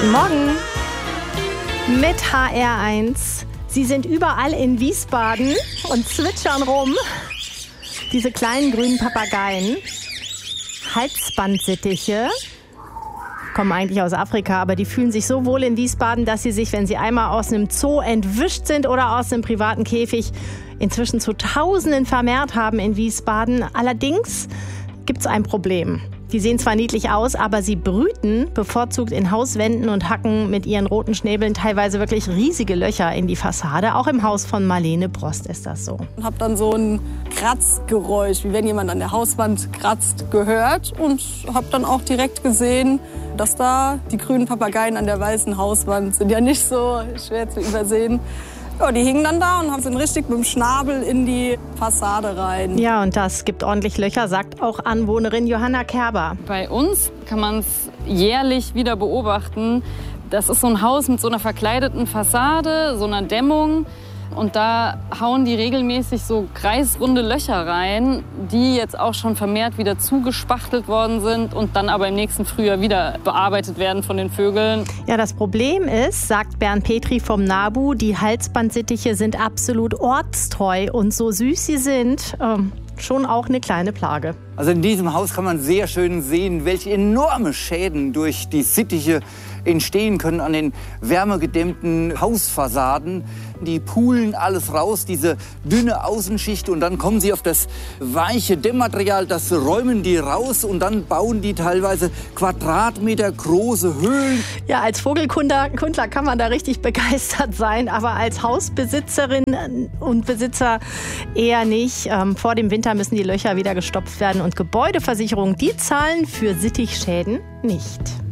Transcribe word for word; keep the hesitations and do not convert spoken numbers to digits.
Guten Morgen mit H R eins. Sie sind überall in Wiesbaden und zwitschern rum. Diese kleinen grünen Papageien, Halsbandsittiche, kommen eigentlich aus Afrika, aber die fühlen sich so wohl in Wiesbaden, dass sie sich, wenn sie einmal aus einem Zoo entwischt sind oder aus einem privaten Käfig, inzwischen zu Tausenden vermehrt haben in Wiesbaden. Allerdings gibt es ein Problem. Die sehen zwar niedlich aus, aber sie brüten bevorzugt in Hauswänden und hacken mit ihren roten Schnäbeln teilweise wirklich riesige Löcher in die Fassade. Auch im Haus von Marlene Brost ist das so. Ich habe dann so ein Kratzgeräusch, wie wenn jemand an der Hauswand kratzt, gehört und habe dann auch direkt gesehen, dass da die grünen Papageien an der weißen Hauswand sind ja nicht so schwer zu übersehen. Ja, die hingen dann da und sind richtig mit dem Schnabel in die Fassade rein. Ja, und das gibt ordentlich Löcher, sagt auch Anwohnerin Johanna Kerber. Bei uns kann man es jährlich wieder beobachten. Das ist so ein Haus mit so einer verkleideten Fassade, so einer Dämmung. Und da hauen die regelmäßig so kreisrunde Löcher rein, die jetzt auch schon vermehrt wieder zugespachtelt worden sind und dann aber im nächsten Frühjahr wieder bearbeitet werden von den Vögeln. Ja, das Problem ist, sagt Bernd Petri vom NABU, die Halsbandsittiche sind absolut ortstreu und so süß sie sind, ähm, schon auch eine kleine Plage. Also in diesem Haus kann man sehr schön sehen, welche enorme Schäden durch die Sittiche entstehen können an den wärmegedämmten Hausfassaden. Die pulen alles raus, diese dünne Außenschicht, und dann kommen sie auf das weiche Dämmmaterial, das räumen die raus und dann bauen die teilweise Quadratmeter große Höhlen. Ja, als Vogelkundler Kundler kann man da richtig begeistert sein, aber als Hausbesitzerin und Besitzer eher nicht. Ähm, vor dem Winter müssen die Löcher wieder gestopft werden und Gebäudeversicherungen, die zahlen für Sittichschäden nicht.